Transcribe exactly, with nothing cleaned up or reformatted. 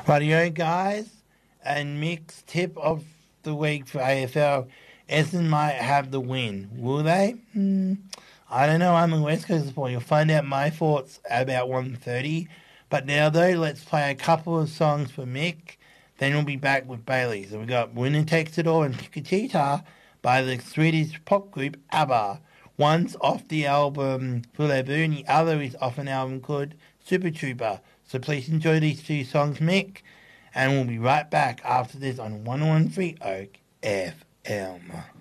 Radio guys, and Mick's tip of the week for A F L. Essendon might have the win. Will they? Hmm. I don't know. I'm a West Coast supporter. You'll find out my thoughts at about one thirty. But now, though, let's play a couple of songs for Mick. Then we'll be back with Bailey. So we've got Winner Takes It All and Chiquitita by the Swedish pop group ABBA. One's off the album Voulez-vous, and the other is off an album called Super Trooper. So please enjoy these two songs, Mick. And we'll be right back after this on one oh one point three Oak F M.